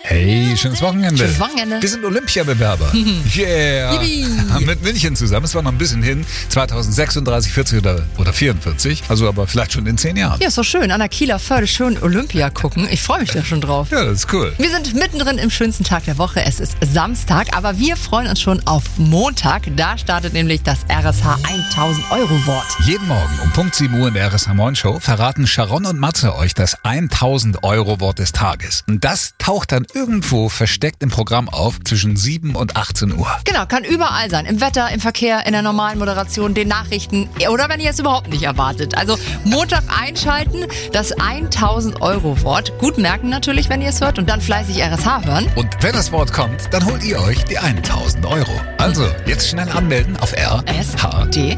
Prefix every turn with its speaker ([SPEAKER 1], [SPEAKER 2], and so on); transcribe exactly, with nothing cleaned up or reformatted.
[SPEAKER 1] Hey, schönes Wochenende.
[SPEAKER 2] Schönes Wochenende.
[SPEAKER 1] Wir sind Olympiabewerber. Yeah.
[SPEAKER 2] Yippie.
[SPEAKER 1] Mit München zusammen. Es war noch ein bisschen hin. zwanzig sechsunddreißig, vierzig oder, oder vierundvierzig. Also aber vielleicht schon in zehn Jahren.
[SPEAKER 2] Ja, ist doch schön. An der Kieler Förde schön Olympia gucken. Ich freue mich da schon drauf.
[SPEAKER 1] Ja, das ist cool.
[SPEAKER 2] Wir sind mittendrin im schönsten Tag der Woche. Es ist Samstag, aber wir freuen uns schon auf Montag. Da startet nämlich das R S H tausend Euro Wort.
[SPEAKER 1] Jeden Morgen um Punkt sieben Uhr in der R S H Morgen Show verraten Sharon und Matze euch das tausend Euro Wort des Tages. Und das taucht dann irgendwo versteckt im Programm auf zwischen sieben und achtzehn Uhr.
[SPEAKER 2] Genau, kann überall sein. Im Wetter, im Verkehr, in der normalen Moderation, den Nachrichten oder wenn ihr es überhaupt nicht erwartet. Also Montag einschalten, das tausend Euro Wort. Gut merken natürlich, wenn ihr es hört und dann fleißig R S H hören.
[SPEAKER 1] Und wenn das Wort kommt, dann holt ihr euch die tausend Euro. Also, jetzt schnell anmelden auf r s h punkt d